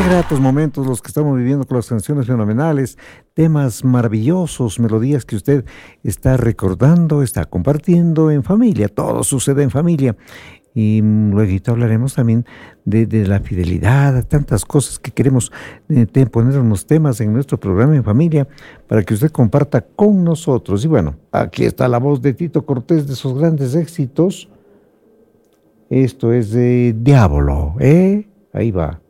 gratos momentos los que estamos viviendo con las canciones fenomenales, temas maravillosos, melodías que usted está recordando, está compartiendo en familia. Todo sucede en familia. Y luego hablaremos también de la fidelidad, tantas cosas que queremos poner unos temas en nuestro programa en familia para que usted comparta con nosotros. Y bueno, aquí está la voz de Tito Cortés de sus grandes éxitos. Esto es de Diablo, ¿eh? Ahí va.